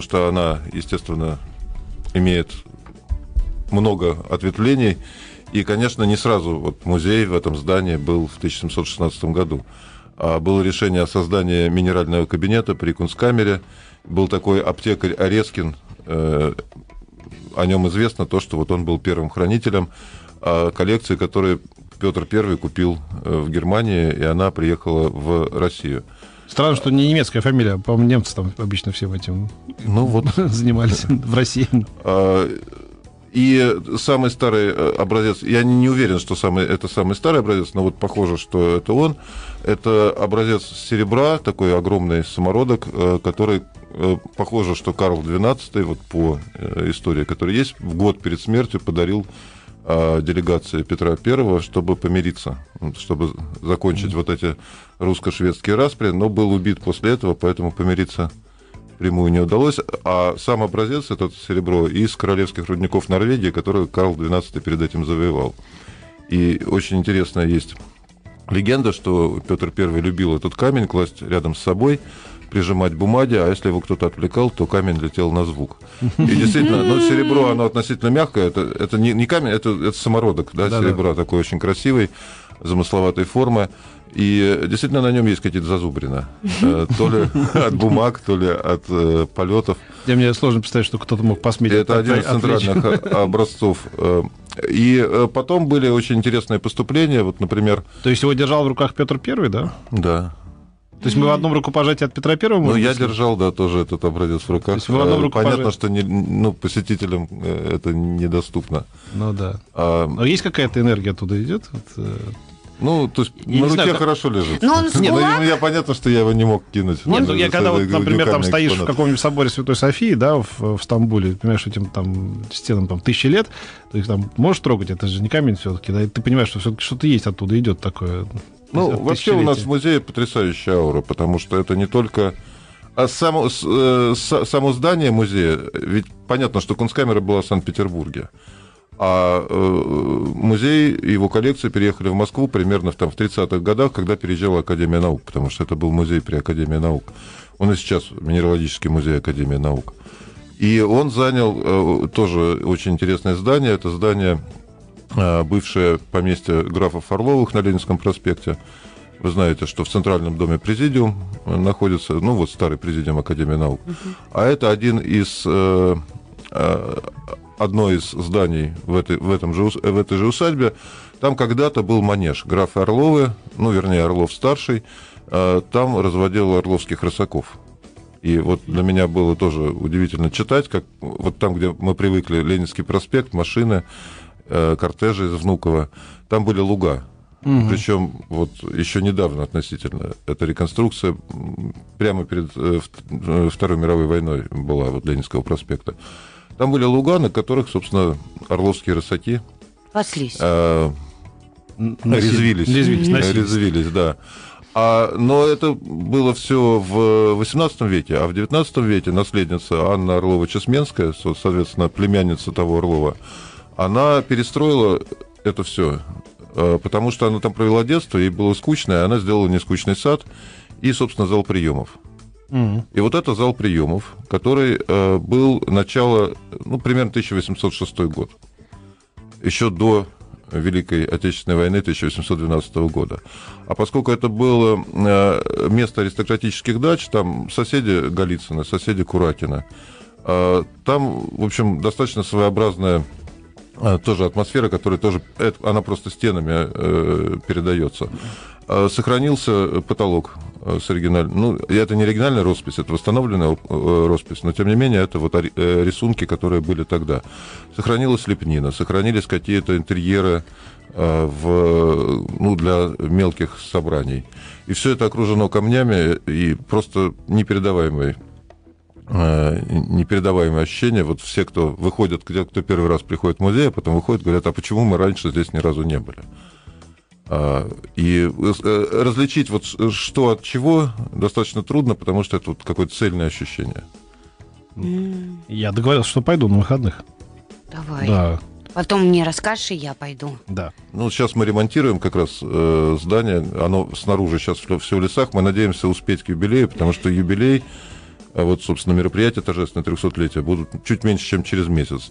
что она, естественно, имеет много ответвлений. И, конечно, не сразу вот музей в этом здании был в 1716 году. Было решение о создании минерального кабинета при Кунсткамере. Был такой аптекарь Орескин. О нем известно то, что вот он был первым хранителем коллекции, которую Петр I купил в Германии, и она приехала в Россию. Странно, что не немецкая фамилия. По-моему, немцы там обычно всем этим занимались в России. И самый старый образец, я не уверен, что это самый старый образец, но вот похоже, что это он. Это образец серебра, такой огромный самородок, который, похоже, что Карл XII, вот по истории, которая есть, в год перед смертью подарил делегации Петра I, чтобы помириться, чтобы закончить вот эти русско-шведские распри, но был убит после этого, поэтому помириться прямую не удалось. А сам образец, это серебро, из королевских рудников Норвегии, которые Карл XII перед этим завоевал. И очень интересная есть легенда, что Петр I любил этот камень класть рядом с собой, прижимать бумаги, а если его кто-то отвлекал, то камень летел на звук. И действительно, серебро, оно относительно мягкое, это не камень, это самородок, серебра, такой очень красивый, замысловатой формы. И действительно на нем есть какие-то зазубрины. То ли от бумаг, то ли от полетов. Мне сложно представить, что кто-то мог посметить. Это один из центральных образцов. И потом были очень интересные поступления. Вот, например... То есть его держал в руках Петр I, да? Да. То есть мы в одном рукопожатии от Петра I? Ну, я держал, да, тоже этот образец в руках. То есть вы в одном рукопожатии... Понятно, что посетителям это недоступно. Ну да. Но есть какая-то энергия оттуда идет? То есть на руке хорошо лежит. Понятно, что я его не мог кинуть. Я когда, например, там стоишь в каком-нибудь соборе Святой Софии, да, в Стамбуле, понимаешь, этим там стенам там 1000 лет, ты их там можешь трогать, это же не камень все-таки, да, и ты понимаешь, что все-таки что-то есть оттуда идет такое. Вообще у нас в музее потрясающая аура, потому что это не только... само здание музея, ведь понятно, что Кунсткамера была в Санкт-Петербурге, а музей и его коллекции переехали в Москву примерно в 30-х годах, когда переезжала Академия наук, потому что это был музей при Академии наук. Он и сейчас Минералогический музей Академии наук. И он занял тоже очень интересное здание. Это здание, бывшее поместье графов Орловых на Ленинском проспекте. Вы знаете, что в Центральном доме президиум находится, старый президиум Академии наук. А это одно из зданий в этой же усадьбе. Там когда-то был манеж. Графы Орловы, Орлов-старший, там разводил орловских рысаков. И вот для меня было тоже удивительно читать, как вот там, где мы привыкли, Ленинский проспект, машины, кортежи из Внуково, там были луга. Причем вот еще недавно относительно эта реконструкция прямо перед Второй мировой войной была вот Ленинского проспекта. Там были луга, на которых, собственно, орловские рысаки резвились, да. Но это было все в XVIII веке, а в XIX веке наследница Анна Орлова-Чесменская, соответственно, племянница того Орлова, она перестроила это все, потому что она там провела детство, ей было скучно, и она сделала нескучный сад и, собственно, зал приемов. И вот это зал приемов, который был начало, примерно 1806 год, еще до Великой Отечественной войны 1812 года. А поскольку это было место аристократических дач, там соседи Голицыно, соседи Куракина, там, в общем, достаточно своеобразная тоже атмосфера, которая тоже, она просто стенами передается. Сохранился потолок с оригинальным. Это не оригинальная роспись, это восстановленная роспись, но тем не менее это вот рисунки, которые были тогда. Сохранилась лепнина, сохранились какие-то интерьеры для мелких собраний. И все это окружено камнями, и просто непередаваемое ощущение. Вот все, кто выходят, кто первый раз приходит в музей, а потом выходят, говорят, а почему мы раньше здесь ни разу не были? И различить вот что от чего достаточно трудно, потому что это вот какое-то цельное ощущение. Я договорился, что пойду на выходных. Давай. Да. Потом мне расскажешь, и я пойду. Да. Сейчас мы ремонтируем как раз здание. Оно снаружи сейчас все в лесах. Мы надеемся успеть к юбилею, потому что юбилей А вот, собственно, мероприятия торжественное 300-летие будут чуть меньше, чем через месяц,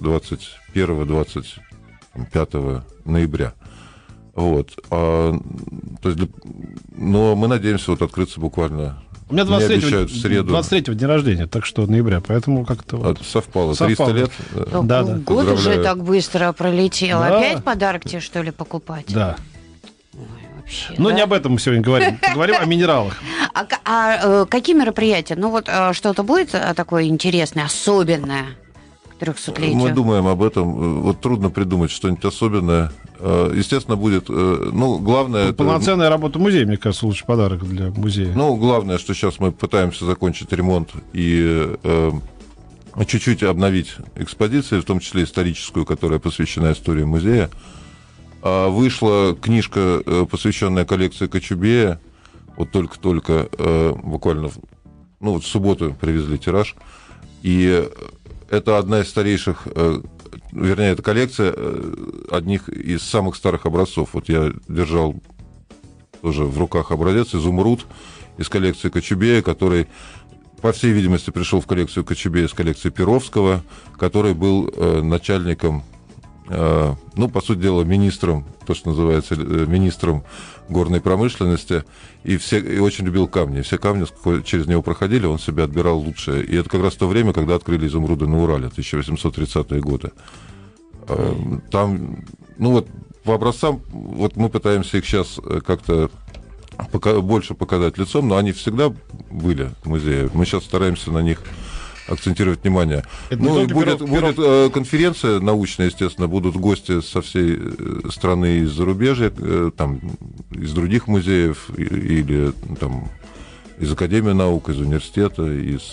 21-25 ноября. Вот. То есть но мы надеемся вот открыться буквально. У меня Мне обещают в среду. 23-го день рождения, так что ноября, поэтому как-то вот... Совпало. 300 лет. Да. Год уже так быстро пролетел. Да. Опять подарок тебе, что ли, покупать? Да. Ой, вообще, Но да? не об этом мы сегодня говорим. Поговорим о минералах. Какие мероприятия? Ну вот что-то будет такое интересное, особенное к 300-летию? Мы думаем об этом. Вот трудно придумать что-нибудь особенное. Естественно, будет... главное... Полноценная работа музея, мне кажется, лучший подарок для музея. Главное, что сейчас мы пытаемся закончить ремонт и чуть-чуть обновить экспозиции, в том числе историческую, которая посвящена истории музея. Вышла книжка, посвященная коллекции Кочубея. Вот только-только, буквально в субботу привезли тираж. И это одна из старейших, вернее, это коллекция одних из самых старых образцов. Вот я держал тоже в руках образец «Изумруд» из коллекции Кочубея, который, по всей видимости, пришел в коллекцию Кочубея из коллекции Перовского, который был начальником, по сути дела, министром, то, что называется, министром горной промышленности, и очень любил камни. Все камни через него проходили, он себе отбирал лучшее. И это как раз то время, когда открыли изумруды на Урале, 1830-е годы. Там, по образцам, вот мы пытаемся их сейчас как-то больше показать лицом, но они всегда были в музее. Мы сейчас стараемся на них акцентировать внимание. Будет конференция научная, естественно, будут гости со всей страны из зарубежья, там, из других музеев, или там, из Академии наук, из университета,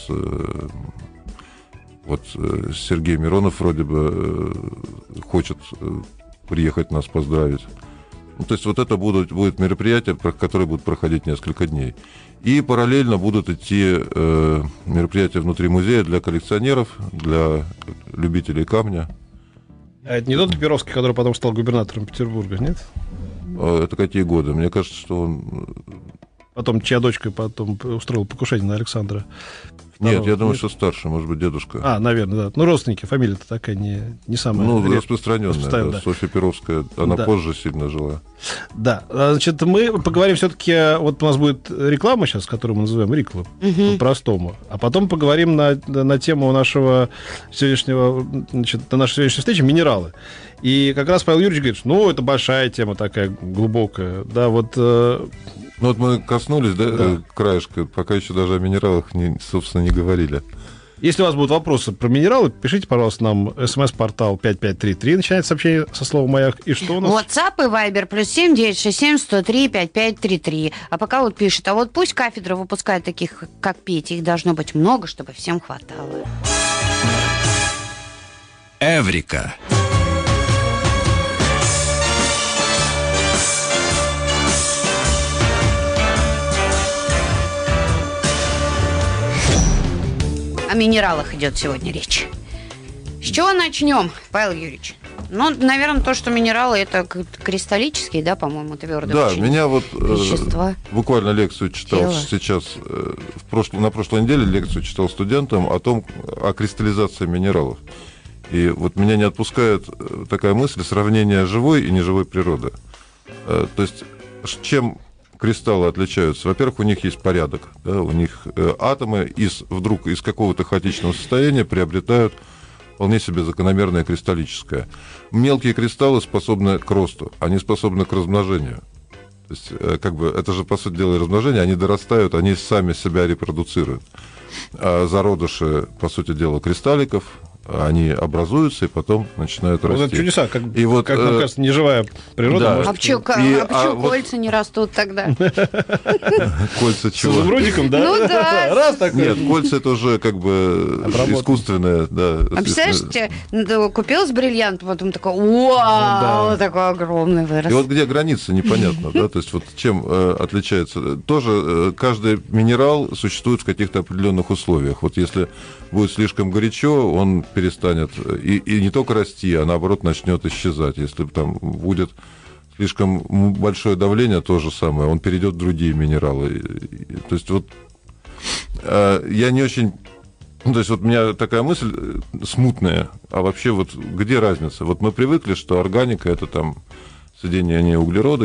Сергей Миронов вроде бы хочет приехать нас поздравить. То есть вот это будет мероприятие, которое будет проходить несколько дней. И параллельно будут идти мероприятия внутри музея для коллекционеров, для любителей камня. А это не тот Перовский, который потом стал губернатором Петербурга, нет? Это какие годы? Мне кажется, что он... Потом, чья дочка потом устроила покушение на Александра. Нет, я думаю, что старше, может быть, дедушка. Наверное, да. Родственники, фамилия-то такая не самая... Распространенная, да. Софья Перовская, она позже сильно жила. Да. Значит, мы поговорим все-таки... Вот у нас будет реклама сейчас, которую мы называем Рикла, по-простому. А потом поговорим на тему нашей сегодняшней встречи «Минералы». И как раз Павел Юрьевич говорит, это большая тема такая, глубокая. Да, мы коснулись, краешка, пока еще даже о минералах, собственно, не говорили. Если у вас будут вопросы про минералы, пишите, пожалуйста, нам смс-портал 5533, начинается сообщение со словом «Маяк». И что у нас? WhatsApp и Viber +7 967 103 5533. А пока пишет, пусть кафедра выпускает таких, как Петя, их должно быть много, чтобы всем хватало. Эврика. О минералах идет сегодня речь. С чего начнем, Павел Юрьевич? Наверное, то, что минералы это кристаллические, да, по-моему, твердые. Да, меня вещества. Буквально лекцию читал Тело. Сейчас, на прошлой неделе лекцию читал студентам о кристаллизации минералов. И меня не отпускает такая мысль сравнения живой и неживой природы. То есть, чем кристаллы отличаются? Во-первых, у них есть порядок. Да? У них атомы вдруг из какого-то хаотичного состояния приобретают вполне себе закономерное кристаллическое. Мелкие кристаллы способны к росту, они способны к размножению. То есть, это же, по сути дела, размножение, они дорастают, они сами себя репродуцируют. А зародыши, по сути дела, кристалликов, они образуются и потом начинают расти. Это чудеса, как и нам кажется, неживая природа. Да. Может... А почему кольца не растут тогда? Кольца С чего? изумрудиком, да? Ну да. Раз такой. Нет, кольца это уже искусственное. Да. А представляешь, купил с бриллиантом, потом такой, вау, такой огромный вырос. И где граница, непонятно, да, то есть чем отличается. Тоже каждый минерал существует в каких-то определенных условиях. Если будет слишком горячо, он перестанет и не только расти, а наоборот начнет исчезать. Если там будет слишком большое давление, то же самое, он перейдет в другие минералы. То есть я не очень Ну, то есть вот у меня такая мысль смутная, а вообще вот где разница? Вот мы привыкли, что органика – это там соединение углерода,